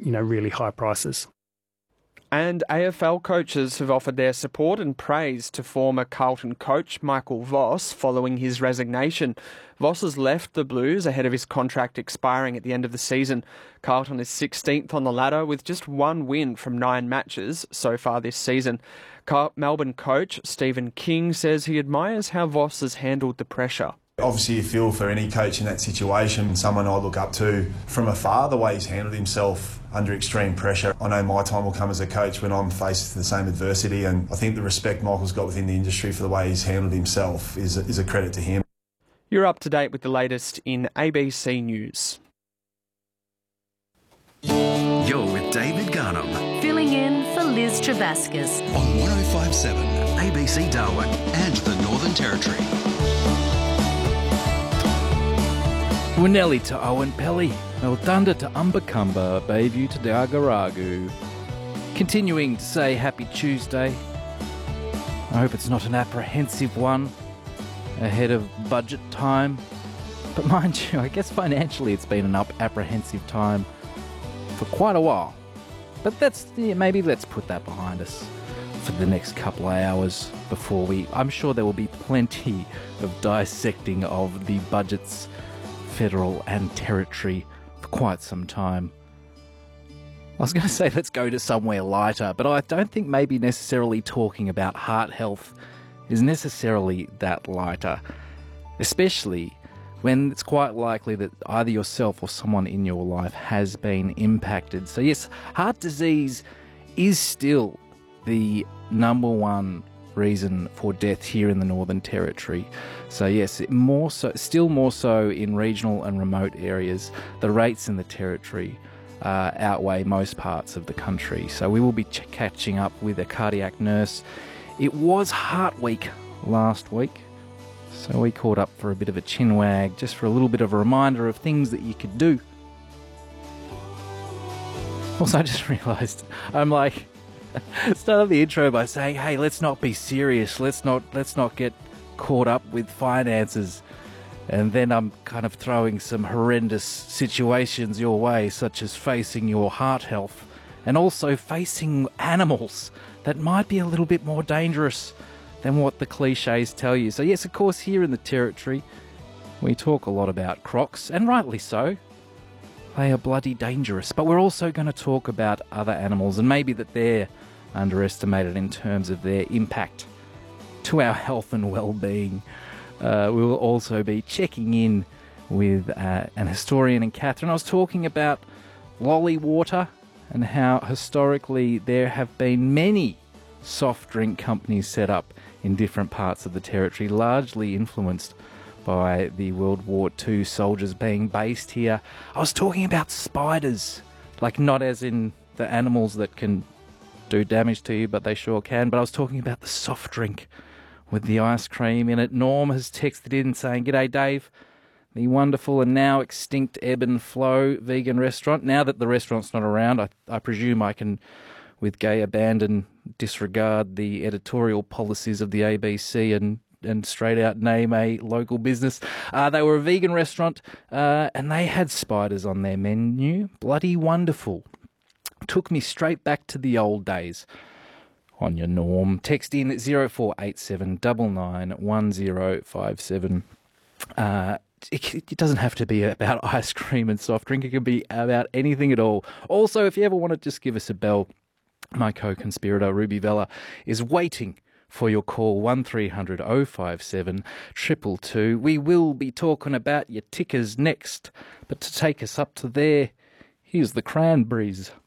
really high prices. And AFL coaches have offered their support and praise to former Carlton coach Michael Voss following his resignation. Voss has left the Blues ahead of his contract expiring at the end of the season. Carlton is 16th on the ladder with just one win from 9 matches so far this season. Melbourne coach Stephen King says he admires how Voss has handled the pressure. Obviously you feel for any coach in that situation, someone I look up to from afar, the way he's handled himself under extreme pressure. I know my time will come as a coach when I'm faced with the same adversity, and I think the respect Michael's got within the industry for the way he's handled himself is a credit to him. You're up to date with the latest in ABC News. You're with David Garnham. Filling in for Liz Travascus. On 105.7 ABC Darwin and the Northern Territory. Winelli to Owen Pelly, Eldunda to Umbacumba, Bayview to Dagaragu. Continuing to say happy Tuesday. I hope it's not an apprehensive one ahead of budget time. But mind you, I guess financially it's been an apprehensive time for quite a while. But maybe let's put that behind us for the next couple of hours before I'm sure there will be plenty of dissecting of the budgets, federal and territory, for quite some time. I was going to say let's go to somewhere lighter, but I don't think maybe necessarily talking about heart health is necessarily that lighter, especially when it's quite likely that either yourself or someone in your life has been impacted. So yes, heart disease is still the number one reason for death here in the Northern Territory. So yes, still more so in regional and remote areas. The rates in the Territory outweigh most parts of the country. So we will be catching up with a cardiac nurse. It was Heart Week last week, so we caught up for a bit of a chin wag, just for a little bit of a reminder of things that you could do. Also, I just realised, I'm like, started the intro by saying, hey, let's not be serious. Let's not get caught up with finances. And then I'm kind of throwing some horrendous situations your way, such as facing your heart health and also facing animals that might be a little bit more dangerous than what the cliches tell you. So yes, of course, here in the Territory, we talk a lot about crocs, and rightly so. They are bloody dangerous. But we're also going to talk about other animals, and maybe that they're underestimated in terms of their impact to our health and well-being. We will also be checking in with an historian in Katherine. I was talking about lolly water and how historically there have been many soft drink companies set up in different parts of the Territory, largely influenced by the World War II soldiers being based here. I was talking about spiders, like not as in the animals that can do damage to you, but they sure can. But I was talking about the soft drink with the ice cream in it. Norm has texted in saying, "G'day Dave, the wonderful and now extinct Ebb and Flow vegan restaurant. Now that the restaurant's not around, I presume I can, with gay abandon, disregard the editorial policies of the ABC and straight out name a local business. They were a vegan restaurant and they had spiders on their menu. Bloody wonderful. Took me straight back to the old days." On your Norm. Text in 0487 991057. It doesn't have to be about ice cream and soft drink. It can be about anything at all. Also, if you ever want to just give us a bell, my co-conspirator Ruby Vella is waiting for your call, 1300 057 222. We will be talking about your tickers next. But to take us up to there, here's the Cranberries.